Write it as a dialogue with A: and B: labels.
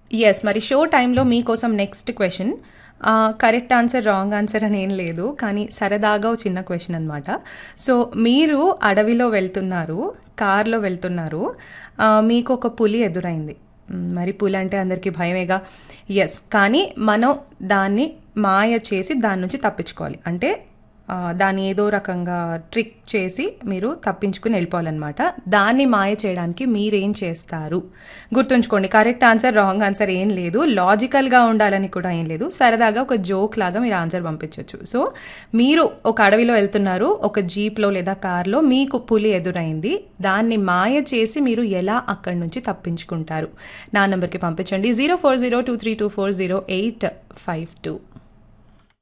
A: Yes. మరి show టైమ్‌లో మీకోసం next question. Correct answer, wrong answer అని ఏం లేదు. కానీ సరదాగా ఓ చిన్న క్వెషన్ అనమాట. సో, మీరు అడవిలో వెళ్తున్నారు, కార్‌లో వెళ్తున్నారు. మీకొక పులి ఎదురైంది. మరి పులి అంటే అందరికీ భయమేగా. యెస్. కానీ మనం దాన్ని మాయ చేసి దాని నుంచి తప్పించుకోవాలి. అంటే దాన్ని ఏదో రకంగా ట్రిక్ చేసి మీరు తప్పించుకుని వెళ్ళిపోవాలన్నమాట. దాన్ని మాయ చేయడానికి మీరేం చేస్తారు? గుర్తుంచుకోండి, కరెక్ట్ ఆన్సర్, రాంగ్ ఆన్సర్ ఏం లేదు. లాజికల్‌గా ఉండాలని కూడా ఏం లేదు. సరదాగా ఒక జోక్ లాగా మీరు ఆన్సర్ పంపించొచ్చు. సో, మీరు ఒక అడవిలో వెళ్తున్నారు. ఒక జీప్‌లో లేదా కార్‌లో మీకు పులి ఎదురైంది. దాన్ని మాయ చేసి మీరు ఎలా అక్కడి నుంచి తప్పించుకుంటారు? నా నంబర్‌కి పంపించండి 040232408552.